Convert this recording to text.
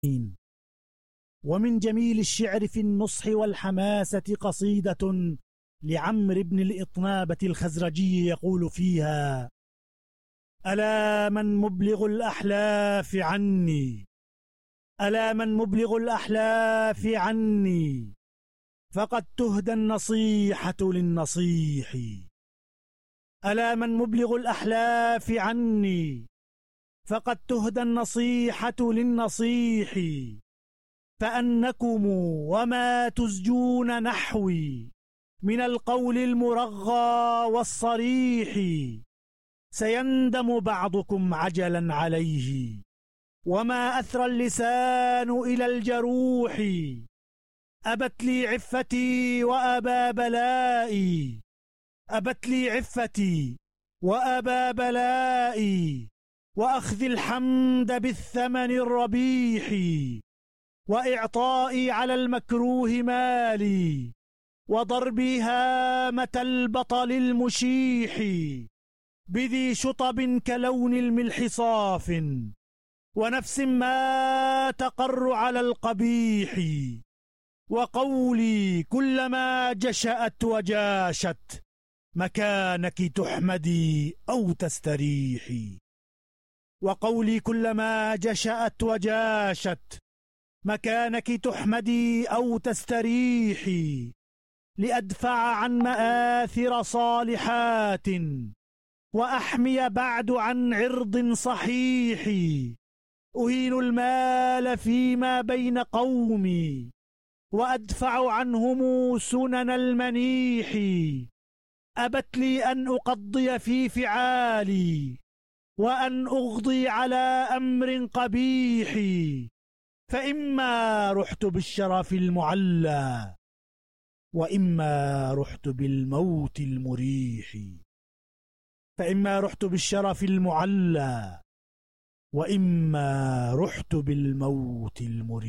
ومن جميل الشعر في النصح والحماسة قصيدة لعمرو بن الإطنابة الخزرجي يقول فيها: ألا من مبلغ الأحلاف عني، ألا من مبلغ الأحلاف عني، فقد تهدى النصيحة للنصيح. ألا من مبلغ الأحلاف عني، فقد تهدى النصيحة للنصيح. فأنكم وما تزجون نحوي من القول المرغى والصريح، سيندم بعضكم عجلا عليه، وما أثرى اللسان إلى الجروح. أبت لي عفتي وأبا بلائي، أبت لي عفتي وأبا بلائي، وأخذ الحمد بالثمن الربيح، وإعطائي على المكروه مالي، وضربي هامة البطل المشيح، بذي شطب كلون الملح صاف، ونفس ما تقر على القبيح. وقولي كلما جشأت وجاشت، مكانك تحمدي أو تستريحي. وقولي كلما جشأت وجاشت، مكانك تحمدي أو تستريحي، لأدفع عن مآثر صالحات، وأحمي بعد عن عرض صحيح. أهين المال فيما بين قومي، وأدفع عنهم سنن المنيح. أبت لي أن أقضي في فعالي، وأن أغضي على أمر قبيح. فإما رحت بالشرف المعلى، وإما رحت بالموت المريح. فإما رحت بالشرف المعلى، وإما رحت بالموت المريح.